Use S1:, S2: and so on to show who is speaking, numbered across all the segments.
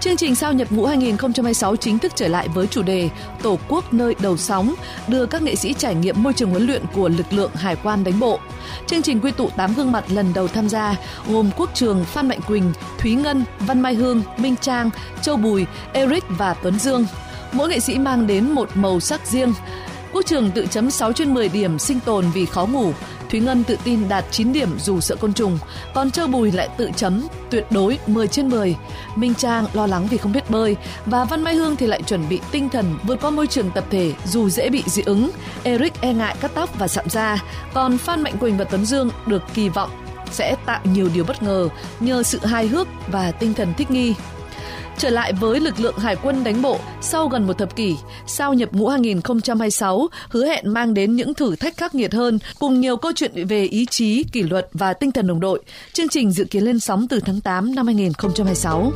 S1: Chương trình Sao nhập ngũ 2026 chính thức trở lại với chủ đề Tổ quốc nơi đầu sóng, đưa các nghệ sĩ trải nghiệm môi trường huấn luyện của lực lượng hải quan đánh bộ. Chương trình quy tụ 8 gương mặt lần đầu tham gia, gồm Quốc Trường, Phan Mạnh Quỳnh, Thúy Ngân, Văn Mai Hương, Minh Trang, Châu Bùi, Eric và Tuấn Dương. Mỗi nghệ sĩ mang đến một màu sắc riêng. Quốc Trường tự chấm 6/10 điểm sinh tồn vì khó ngủ. Thúy Ngân tự tin đạt 9 điểm dù sợ côn trùng, còn Châu Bùi lại tự chấm tuyệt đối 10/10. Minh Trang lo lắng vì không biết bơi, và Văn Mai Hương thì lại chuẩn bị tinh thần vượt qua môi trường tập thể dù dễ bị dị ứng. Eric e ngại cắt tóc và sạm da, còn Phan Mạnh Quỳnh và Tuấn Dương được kỳ vọng sẽ tạo nhiều điều bất ngờ nhờ sự hài hước và tinh thần thích nghi. Trở lại với lực lượng Hải quân đánh bộ sau gần một thập kỷ, Sao nhập ngũ 2026 hứa hẹn mang đến những thử thách khắc nghiệt hơn cùng nhiều câu chuyện về ý chí, kỷ luật và tinh thần đồng đội. Chương trình dự kiến lên sóng từ tháng 8 năm 2026.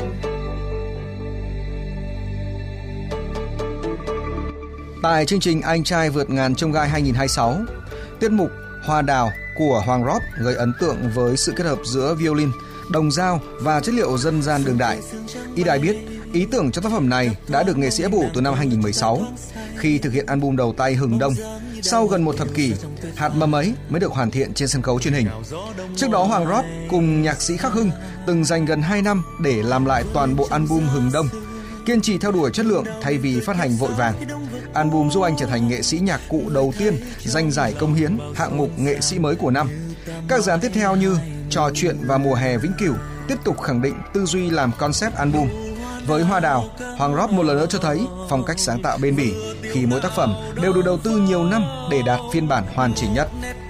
S2: Tại chương trình Anh trai vượt ngàn chông gai 2026, tiết mục Hoa đào của Hoàng Rót gây ấn tượng với sự kết hợp giữa violin, đồng dao và chất liệu dân gian đương đại. Ít ai biết, ý tưởng cho tác phẩm này đã được nghệ sĩ ấp ủ từ năm 2016 khi thực hiện album đầu tay Hừng Đông. Sau gần một thập kỷ, hạt mầm ấy mới được hoàn thiện trên sân khấu truyền hình. Trước đó, Hoàng Rót cùng nhạc sĩ Khắc Hưng từng dành gần 2 năm để làm lại toàn bộ album Hừng Đông, kiên trì theo đuổi chất lượng thay vì phát hành vội vàng. Album giúp anh trở thành nghệ sĩ nhạc cụ đầu tiên giành giải công hiến hạng mục nghệ sĩ mới của năm. Các dự án tiếp theo như Trò chuyện và Mùa hè vĩnh cửu tiếp tục khẳng định tư duy làm concept album. Với Hoa đào, Hoàng Rót một lần nữa cho thấy phong cách sáng tạo bền bỉ khi mỗi tác phẩm đều được đầu tư nhiều năm để đạt phiên bản hoàn chỉnh nhất.